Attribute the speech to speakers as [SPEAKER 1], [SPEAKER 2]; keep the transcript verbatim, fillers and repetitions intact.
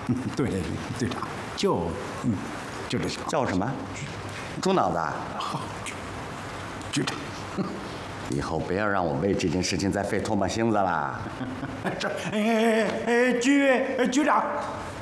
[SPEAKER 1] 对，队长，就嗯，就这情况。
[SPEAKER 2] 叫什么？猪脑子。
[SPEAKER 1] 好，局长。
[SPEAKER 2] 以后不要让我为这件事情再费唾沫星子了。
[SPEAKER 1] 这，哎哎哎，局局长，